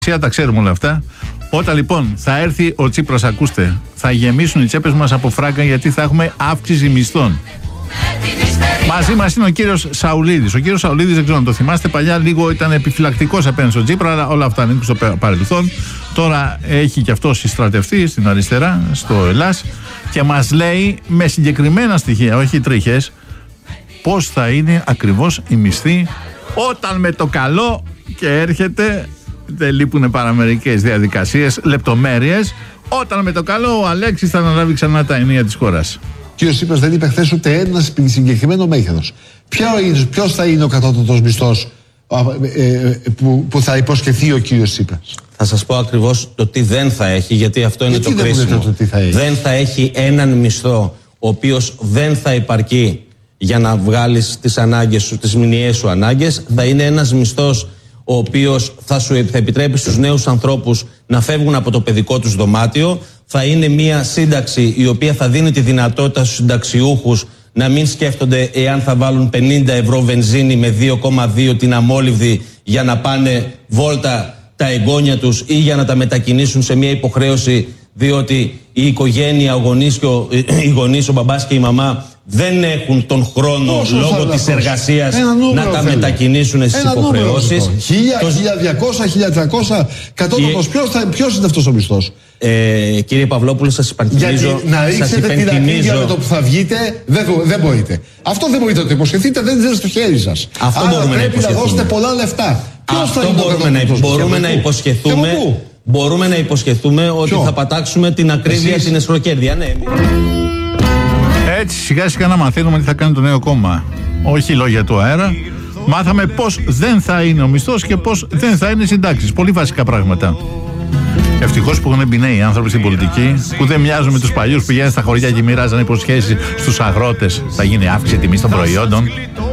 Τα ξέρουμε όλα αυτά. Όταν λοιπόν θα έρθει ο Τσίπρας, ακούστε, θα γεμίσουν οι τσέπες μας από φράγκα, γιατί θα έχουμε αύξηση μισθών. Μαζί μας είναι ο κύριος Σαουλίδης. Ο κύριος Σαουλίδης, δεν ξέρω αν το θυμάστε, παλιά λίγο ήταν επιφυλακτικός απέναντι στον Τσίπρα, αλλά όλα αυτά ανήκουν στο παρελθόν. Τώρα έχει και αυτό συστρατευτεί στην αριστερά, στο Ελλάς, και μας λέει με συγκεκριμένα στοιχεία, όχι τρίχες, πώς θα είναι ακριβώς η μισθή όταν με το καλό, και έρχεται, δεν λείπουν παραμερικές διαδικασίες, λεπτομέρειες, όταν με το καλό ο Αλέξης θα αναλάβει ξανά τα ενία της χώρας. Κύριος Τσίπρας δεν είπε χθες ούτε ένα συγκεκριμένο μέγεθος. Ποιος θα είναι ο κατώτατος μισθός που θα υποσχεθεί ο κύριος Τσίπρας? Θα σας πω ακριβώς το τι δεν θα έχει, γιατί αυτό είναι το κρίσιμο. Δεν θα έχει έναν μισθό ο οποίος δεν θα υπαρκεί για να βγάλεις τις ανάγκες σου, τις μηνιαίες σου ανάγκες. Θα είναι ένας μισθός ο οποίος θα επιτρέπει στους νέους ανθρώπους να φεύγουν από το παιδικό τους δωμάτιο. Θα είναι μια σύνταξη η οποία θα δίνει τη δυνατότητα στους συνταξιούχους να μην σκέφτονται εάν θα βάλουν 50 ευρώ βενζίνη με 2,2 την αμόλυβδη για να πάνε βόλτα τα εγγόνια τους ή για να τα μετακινήσουν σε μια υποχρέωση, διότι η οικογένεια, οι γονείς, ο μπαμπάς και η μαμά δεν έχουν τον χρόνο λόγω της εργασίας να τα μετακινήσουν στις υποχρεώσεις. 1.200, 1.300 κατώτατος. Ποιος είναι αυτός ο μισθός? Κύριε Παυλόπουλο, σας υπενθυμίζω. Γιατί να ρίξετε την ακρίβεια με το που θα βγείτε δεν μπορείτε. Αυτό δεν μπορείτε να το υποσχεθείτε, δεν είναι στο χέρι σας. Αυτό μπορούμε να υποσχεθούμε. Πρέπει να δώσετε πολλά λεφτά. Μπορούμε να υποσχεθούμε ότι θα πατάξουμε την ακρίβεια, την εσχροκέρδεια. Ναι. Έτσι σιγά σιγά να μαθαίνουμε τι θα κάνει το νέο κόμμα. Όχι λόγια του αέρα. Μάθαμε πώς δεν θα είναι ο μισθός και πώς δεν θα είναι οι συντάξεις. Πολύ βασικά πράγματα. Ευτυχώς που έχουν μπει νέοι άνθρωποι στην πολιτική, που δεν μοιάζουν με τους παλιούς που πηγαίνουν στα χωριά και μοιράζαν υποσχέσεις στους αγρότες. Θα γίνει αύξηση τιμής των προϊόντων.